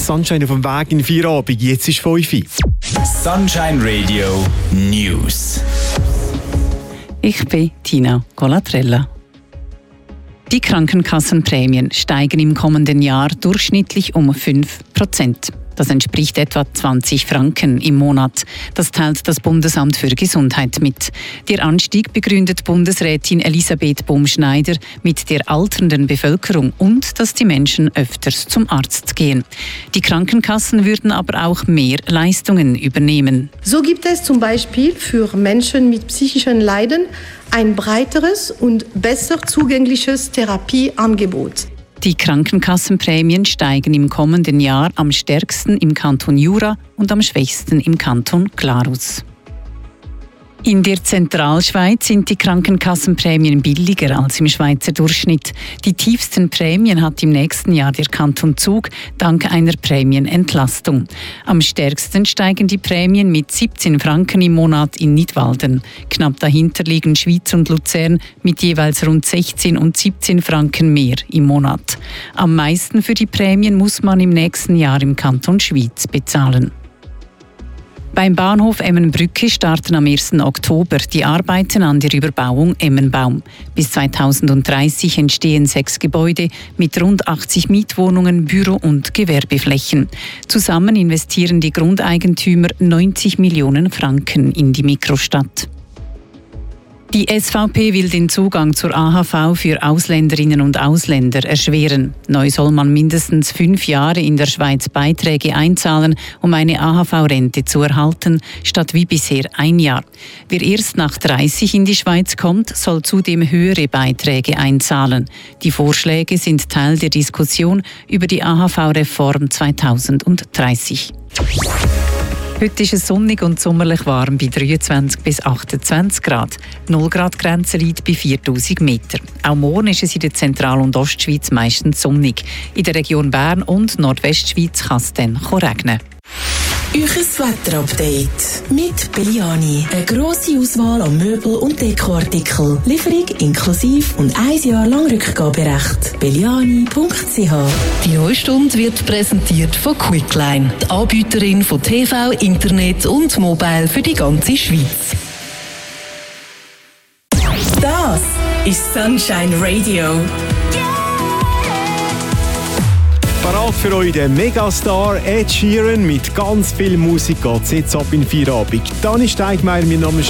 Sunshine auf dem Weg in Feierabend. Jetzt ist 5 Uhr. Sunshine Radio News. Ich bin Tina Colatrella. Die Krankenkassenprämien steigen im kommenden Jahr durchschnittlich um 5%. Das entspricht etwa 20 Franken im Monat. Das teilt das Bundesamt für Gesundheit mit. Der Anstieg begründet Bundesrätin Elisabeth Bumschneider mit der alternden Bevölkerung und dass die Menschen öfters zum Arzt gehen. Die Krankenkassen würden aber auch mehr Leistungen übernehmen. So gibt es zum Beispiel für Menschen mit psychischen Leiden ein breiteres und besser zugängliches Therapieangebot. Die Krankenkassenprämien steigen im kommenden Jahr am stärksten im Kanton Jura und am schwächsten im Kanton Glarus. In der Zentralschweiz sind die Krankenkassenprämien billiger als im Schweizer Durchschnitt. Die tiefsten Prämien hat im nächsten Jahr der Kanton Zug dank einer Prämienentlastung. Am stärksten steigen die Prämien mit 17 Franken im Monat in Nidwalden. Knapp dahinter liegen Schwyz und Luzern mit jeweils rund 16 und 17 Franken mehr im Monat. Am meisten für die Prämien muss man im nächsten Jahr im Kanton Schwyz bezahlen. Beim Bahnhof Emmenbrücke starten am 1. Oktober die Arbeiten an der Überbauung Emmenbaum. Bis 2030 entstehen 6 Gebäude mit rund 80 Mietwohnungen, Büro- und Gewerbeflächen. Zusammen investieren die Grundeigentümer 90 Millionen Franken in die Mikrostadt. Die SVP will den Zugang zur AHV für Ausländerinnen und Ausländer erschweren. Neu soll man mindestens 5 Jahre in der Schweiz Beiträge einzahlen, um eine AHV-Rente zu erhalten, statt wie bisher 1 Jahr. Wer erst nach 30 in die Schweiz kommt, soll zudem höhere Beiträge einzahlen. Die Vorschläge sind Teil der Diskussion über die AHV-Reform 2030. Heute ist es sonnig und sommerlich warm bei 23 bis 28 Grad. 0 Grad Grenze liegt bei 4000 Meter. Auch morgen ist es in der Zentral- und Ostschweiz meistens sonnig. In der Region Bern und Nordwestschweiz kann es dann regnen. Euches Wetterupdate mit Belliani. Eine grosse Auswahl an Möbel- und Dekoartikel. Lieferung inklusive und 1 Jahr lang Rückgaberecht. Belliani.ch. Die neue Stunde wird präsentiert von Quickline, die Anbieterin von TV, Internet und Mobile für die ganze Schweiz. Das ist Sunshine Radio. Parat für euch der Megastar Ed Sheeran mit ganz viel Musik geht's jetzt ab in Feierabend. Dani Steigmeier, mein Name ist